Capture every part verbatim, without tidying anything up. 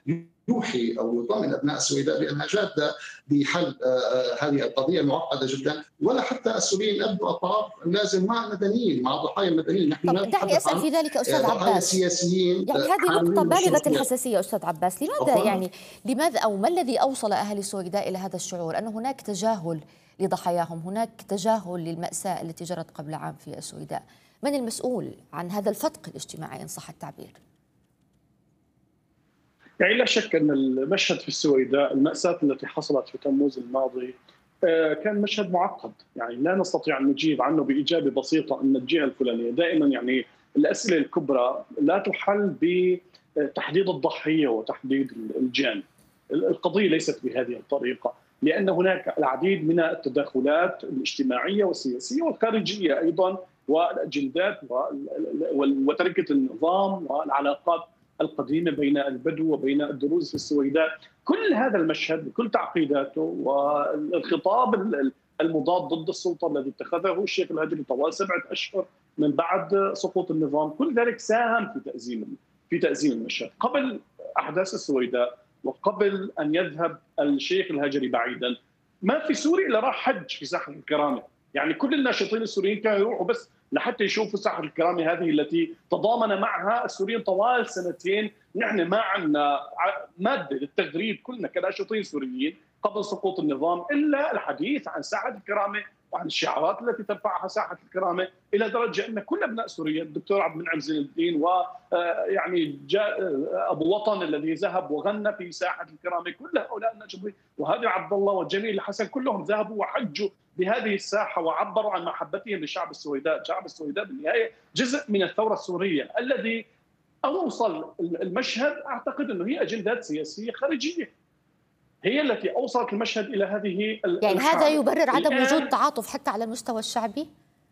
يوحي او يطمئن ابناء السويداء بانها جاده بحل هذه القضيه المعقده جدا، ولا حتى السوريين ابدوا الطرف لازم مع المدنيين، مع الضحايا المدنيين. نحن طب لا دعني نتحدث اسال عن في ذلك استاذ ضحايا عباس، سياسيين يعني هذه نقطة حاملين بالغة الشرطيات. الحساسية أستاذ عباس، لماذا يعني لماذا أو ما الذي أوصل أهل السويداء إلى هذا الشعور أن هناك تجاهل لضحاياهم، هناك تجاهل للمأساة التي جرت قبل عام في السويداء؟ من المسؤول عن هذا الفتق الاجتماعي إن صح التعبير؟ يعني لا شك أن المشهد في السويداء، المأساة التي حصلت في تموز الماضي كان مشهد معقد، يعني لا نستطيع أن نجيب عنه بإجابة بسيطة أن الجهة الفلانية. دائما يعني الأسئلة الكبرى لا تحل بتحديد الضحية وتحديد الجاني. القضية ليست بهذه الطريقة، لأن هناك العديد من التدخلات الاجتماعية والسياسية والخارجية أيضا، والأجندات وتركة النظام والعلاقات القديمة بين البدو وبين الدروز في السويداء. كل هذا المشهد بكل تعقيداته والخطاب المضاد ضد السلطة الذي اتخذه الشيخ الهجري طوال سبعة أشهر من بعد سقوط النظام، كل ذلك ساهم في تأزيم في تأزيم المشهد. قبل أحداث السويداء وقبل أن يذهب الشيخ الهجري بعيدا، ما في سوري إلا راح حج في ساحة الكرامة. يعني كل الناشطين السوريين كانوا يروحوا بس لحتى يشوفوا ساحة الكرامة هذه التي تضامن معها السوريين طوال سنتين. نحن ما عندنا مادة للتغريب كلنا كناشطين سوريين قبل سقوط النظام إلا الحديث عن ساحة الكرامة وعن الشعارات التي ترفعها ساحة الكرامة، إلى درجة أن كل أبناء سوريا، الدكتور عبد المنعم زين الدين ويعني جاء أبو وطن الذي ذهب وغنى في ساحة الكرامة، كل هؤلاء الناشطين وهادي عبد الله وجميل الحسن كلهم ذهبوا وحجوا بهذه الساحة وعبروا عن محبتهم لشعب السويداء. شعب السويداء بالنهاية جزء من الثورة السورية. الذي أوصل المشهد أعتقد أنه هي أجندات سياسية خارجية هي التي أوصلت المشهد إلى هذه يعني هذا يبرر عدم وجود تعاطف حتى على المستوى الشعبي؟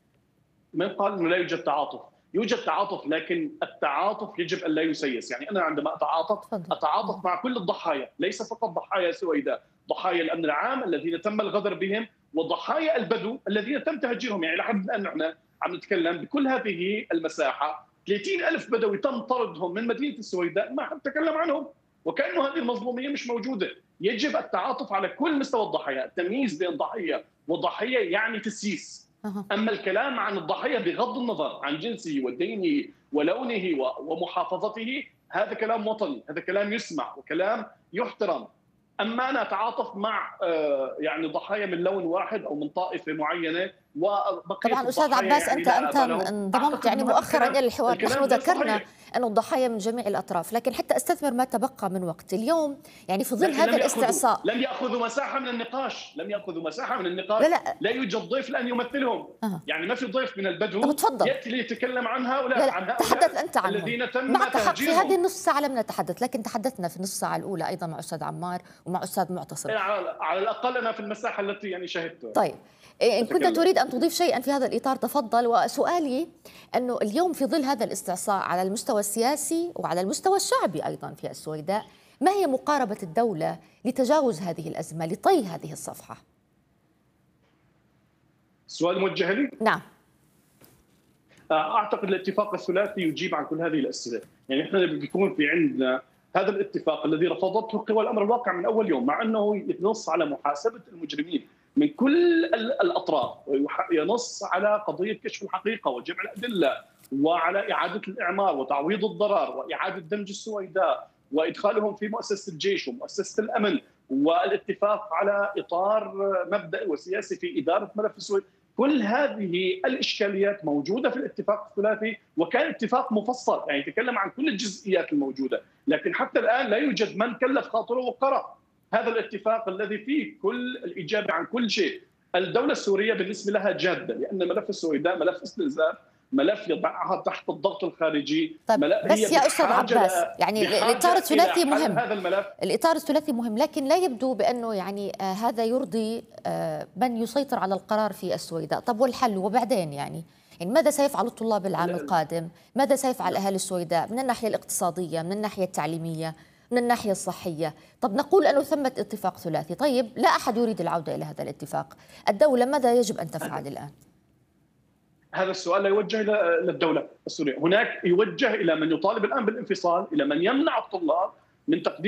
من قال أنه لا يوجد تعاطف؟ يوجد تعاطف، لكن التعاطف يجب أن لا يسيس. يعني أنا عندما أتعاطف أتعاطف مع كل الضحايا، ليس فقط ضحايا السويداء، ضحايا الأمن العام الذين تم الغدر بهم وضحايا البدو الذين تم تهجيرهم. يعني لحد الآن نحن عم نتكلم بكل هذه المساحة ثلاثين ألف بدوي تم طردهم من مدينة السويداء، ما حد تكلم عنهم وكأنه هذه المظلومية مش موجودة. يجب التعاطف على كل مستوى الضحايا، التمييز بين ضحية وضحية يعني تسييس. أما الكلام عن الضحية بغض النظر عن جنسه ودينه ولونه ومحافظته، هذا كلام وطني، هذا كلام يسمع وكلام يحترم. أما أنا أتعاطف مع يعني ضحايا من لون واحد أو من طائفة معينة وبقية طبعا أستاذ عباس يعني أنت أنت انضممت يعني مؤخرا إلى الحوار، نحن ذكرنا أن الضحايا من جميع الأطراف، لكن حتى أستثمر ما تبقى من وقت اليوم يعني في ظل هذا الاستعصاء. لم يأخذوا مساحة من النقاش، لم يأخذوا مساحة من النقاش. لا, لا. لا يوجد ضيف لأن يمثلهم. أه. يعني ما في ضيف من البدو يأتي ليتكلم عن هؤلاء. لا لا. عن هؤلاء تحدث أنت عنهم الذين تم مع تح... في هذه النصف ساعة لم نتحدث، لكن تحدثنا في النصف ساعة الأولى أيضا مع أستاذ عمار ومع أستاذ معتصم. على الأقل أنا في المساحة التي يعني شهدتها. طيب إن كنت تريد أن تضيف شيئا في هذا الإطار تفضل. وسؤالي أنه اليوم في ظل هذا الاستعصاء على المستوى السياسي وعلى المستوى الشعبي أيضا في السويداء، ما هي مقاربة الدولة لتجاوز هذه الأزمة، لطي هذه الصفحة؟ السؤال موجه لي؟ نعم. أعتقد الاتفاق الثلاثي يجيب عن كل هذه الأسئلة. يعني إحنا بيكون في عندنا هذا الاتفاق الذي رفضته قوى الأمر الواقع من أول يوم، مع أنه ينص على محاسبة المجرمين من كل الأطراف، وينص على قضية كشف الحقيقة وجمع الأدلة وعلى إعادة الإعمار وتعويض الضرر وإعادة دمج السويداء وإدخالهم في مؤسسة الجيش ومؤسسة الأمن، والاتفاق على إطار مبدئي وسياسي في إدارة ملف السويداء. كل هذه الإشكاليات موجودة في الاتفاق الثلاثي، وكان اتفاق مفصل يعني يتكلم عن كل الجزئيات الموجودة، لكن حتى الآن لا يوجد من كلف خاطره وقرأ هذا الاتفاق الذي فيه كل الإجابة عن كل شيء. الدولة السورية بالنسبة لها جادة، لأن ملف السويداء ملف استنزاف، ملف يضعها تحت الضغط الخارجي. طيب بس يا أستاذ عباس يعني الإطار الثلاثي مهم، هذا الملف الإطار الثلاثي مهم، لكن لا يبدو بأنه يعني آه هذا يرضي آه من يسيطر على القرار في السويداء. طب والحل وبعدين يعني يعني ماذا سيفعل الطلاب العام القادم؟ ماذا سيفعل أهل السويداء من الناحية الاقتصادية، من الناحية التعليمية، من الناحية الصحية؟ طب نقول أنه ثمة اتفاق ثلاثي، طيب لا أحد يريد العودة إلى هذا الاتفاق، الدولة ماذا يجب أن تفعل الآن؟ هذا السؤال لا يوجه للدولة السورية، هناك يوجه إلى من يطالب الآن بالانفصال، إلى من يمنع الطلاب من تقديم